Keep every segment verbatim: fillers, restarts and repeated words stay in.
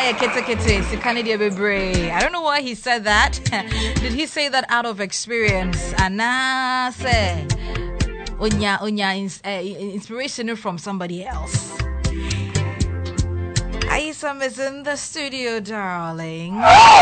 say kete kete sikani dia bebre. I don't know why he said that. Did he say that out of experience? Ana say onya onya ins, uh, inspiration from somebody else. Aisam is in the studio, darling.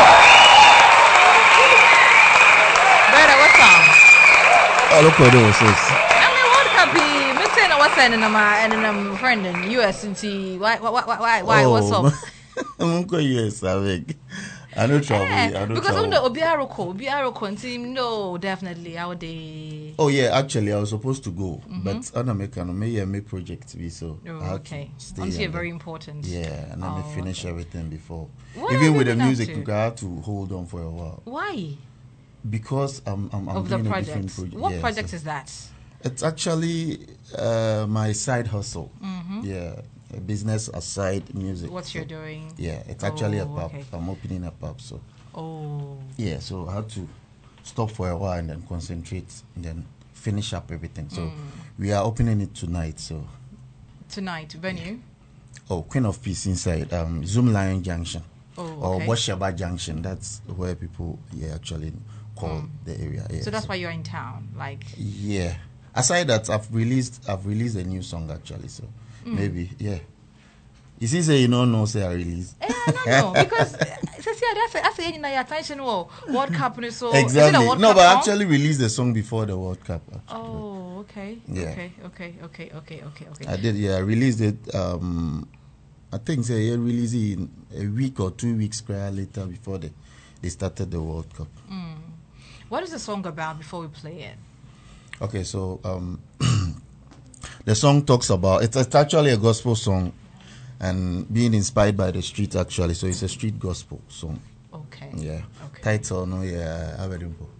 Brother, what's up? Oh, look what this is. I mean, what copy? Me saying what's saying, and I'm and I'm friend in U S and T. Why, why, why, why, why? Oh, what's up? I'm going U S. I think. I know trouble. Eh, I know because trouble. on the Obiaroko, Obiaroko team, no, definitely, how they. Oh yeah, actually, I was supposed to go, mm-hmm. but on American, may my project be so. Oh, I had okay. to stay. Honestly, very important. Yeah, and then oh, I finish okay. everything before. What Even with the been up music, to? I had to hold on for a while. Why? Because I'm, I'm, I'm Of the doing a project. different project. What yeah, project so is that? it's actually uh, my side hustle. Mm-hmm. Yeah, a business aside music. What so, you're doing? Yeah, it's actually oh, a pub. Okay. I'm opening a pub, so. Oh. Yeah, so I had to stop for a while and then concentrate and then finish up everything. So mm. we are opening it tonight. So tonight, venue? Oh, Queen of Peace inside um, Zoom Lion Junction. Oh, or okay. Bosheba Junction. That's where people yeah actually call mm. the area. Yeah, so that's so. why you're in town, like. Yeah. Aside that, I've released I've released a new song actually. So mm. maybe yeah. Is he say you don't know say I release? Eh, I don't know because that's that's any your attention or World Cup so exactly. World No, Cup but I song? actually released the song before the World Cup. Actually. Oh, okay. Yeah. Okay. Okay. Okay. Okay. Okay. Okay. I did. Yeah, I released it. Um, I think say I released it in a week or two weeks prior later before they they started the World Cup. Mm. What is the song about before we play it? Okay, so um, the song talks about it's, it's actually a gospel song. And being inspired by the street, actually, so it's a street gospel song. Okay. Yeah. Okay. Title, no, yeah, available.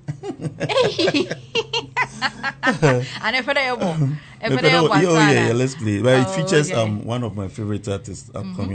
And if I yeah, yeah, let's play. But it oh, features okay. um one of my favorite artists upcoming. Mm-hmm.